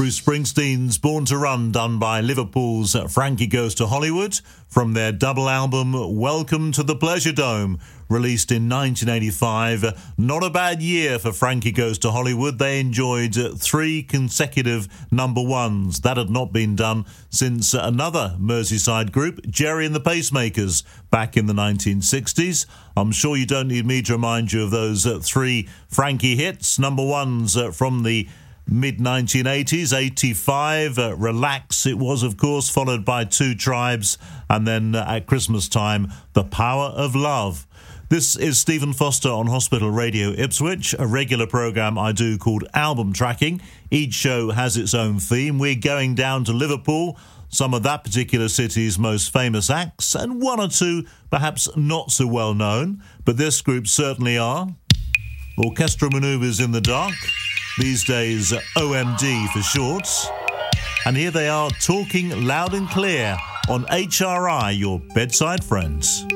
Bruce Springsteen's Born to Run, done by Liverpool's Frankie Goes to Hollywood, from their double album Welcome to the Pleasure Dome, released in 1985. Not a bad year for Frankie Goes to Hollywood. They enjoyed 3 consecutive number ones. That had not been done since another Merseyside group, Gerry and the Pacemakers, back in the 1960s. I'm sure you don't need me to remind you of those 3 Frankie hits, number ones from the mid-1980s, 85, Relax it was, of course, followed by 2 Tribes, and then at Christmas time, The Power of Love. This is Stephen Foster on Hospital Radio Ipswich, a regular programme I do called Album Tracking. Each show has its own theme. We're going down to Liverpool, some of that particular city's most famous acts, and 1 or 2 perhaps not so well known, but this group certainly are. Orchestral Manoeuvres in the Dark, these days OMD for short. And here they are talking loud and clear on HRI, your bedside friends.